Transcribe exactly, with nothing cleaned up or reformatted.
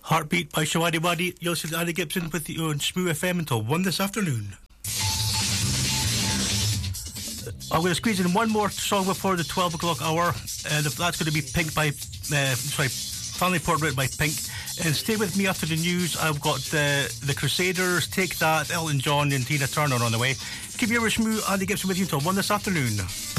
Heartbeat by Shawadi Wadi. You'll see Andy Gibson with you on Smooth F M until one this afternoon. I'm going to squeeze in one more song before the twelve o'clock hour, and that's going to be Pink by, uh, sorry, Family Portrait by Pink. And stay with me after the news. I've got uh, the Crusaders, Take That, Elton John, and Tina Turner on the way. Keep your Smooth Andy Gibson with you until one this afternoon.